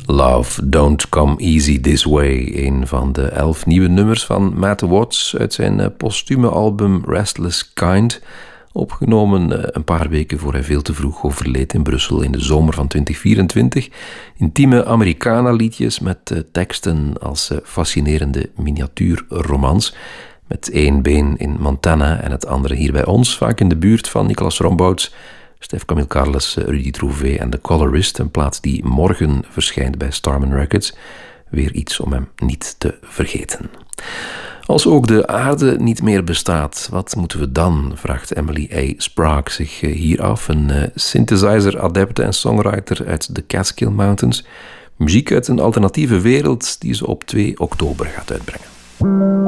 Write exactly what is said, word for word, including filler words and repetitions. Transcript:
Love Don't Come Easy This Way, een van de elf nieuwe nummers van Matt Watts uit zijn postume album Restless Kind, opgenomen een paar weken voor hij veel te vroeg overleed in Brussel in de zomer van twintig vierentwintig. Intieme Americana-liedjes met teksten als fascinerende miniatuurromans, met één been in Montana en het andere hier bij ons, vaak in de buurt van Nicolas Rombouts, Stef Camille Carles, Rudy Trouvé en The Colorist, een plaat die morgen verschijnt bij Starman Records. Weer iets om hem niet te vergeten. Als ook de aarde niet meer bestaat, wat moeten we dan? Vraagt Emily A. Sprague zich hier af, een synthesizer-adepte en songwriter uit de Catskill Mountains. Muziek uit een alternatieve wereld die ze op twee oktober gaat uitbrengen.